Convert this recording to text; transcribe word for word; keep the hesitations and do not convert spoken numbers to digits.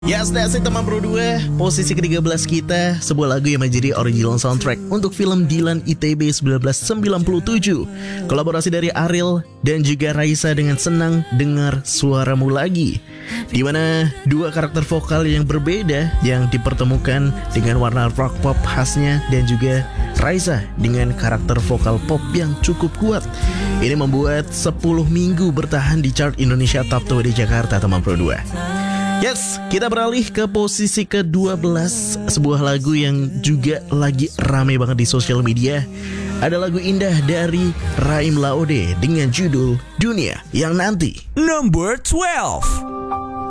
Yes, that's it teman Pro dua. Posisi ke tiga belas kita, sebuah lagu yang menjadi original soundtrack untuk film Dilan I T B seribu sembilan ratus sembilan puluh tujuh. Kolaborasi dari Ariel dan juga Raisa dengan Senang Dengar Suaramu Lagi, di mana dua karakter vokal yang berbeda yang dipertemukan dengan warna rock pop khasnya dan juga Raisa dengan karakter vokal pop yang cukup kuat. Ini membuat sepuluh minggu bertahan di chart Indonesia Top dua di Jakarta teman Pro dua. Yes, kita beralih ke posisi ke dua belas, sebuah lagu yang juga lagi rame banget di sosial media. Ada lagu indah dari Raim Laode dengan judul Dunia Yang Nanti. Number twelve.